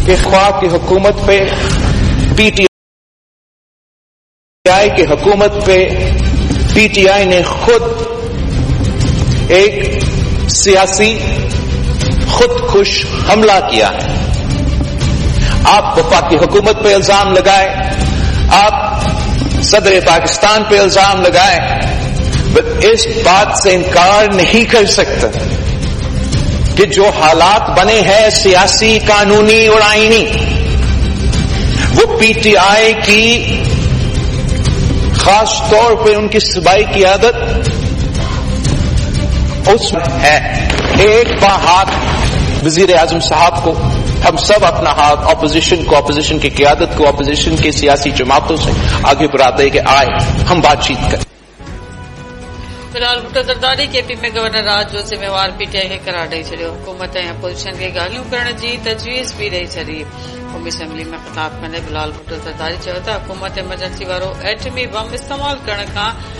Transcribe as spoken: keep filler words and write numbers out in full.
کہ خواہ کی حکومت پہ، پی ٹی آئی کی حکومت پہ پی ٹی آئی نے خود ایک سیاسی خود کش حملہ کیا ہے. آپ وفاقی حکومت پہ الزام لگائے، آپ صدر پاکستان پہ الزام لگائے، اس بات سے انکار نہیں کر سکتا کہ جو حالات بنے ہیں سیاسی، قانونی اور آئینی، وہ پی ٹی آئی کی خاص طور پہ ان کی صوبائی قیادت اس میں ہے. ایک با ہاتھ وزیر اعظم صاحب کو ہم سب اپنا ہاتھ اپوزیشن کو، اپوزیشن کی قیادت کو، اپوزیشن کی سیاسی جماعتوں سے آگے بڑھاتے کہ آئے ہم بات چیت کریں. فی الحال بھٹو زرداری کے پی میں گورنر راج جو ذمہ وار پی ٹی آئی کے قرار ڈئی چھڑیو. حکومت ऐं اپوزیشن کے ॻाल्हियूं करण जी तजवीज़ बि ॾेई छॾी. قومی اسمبلی میں خطاب कंदे بلال بھٹو زرداری چيو ته حڪومت ایمرجنسي وارو ایٽمي بم استعمال ڪرڻ کان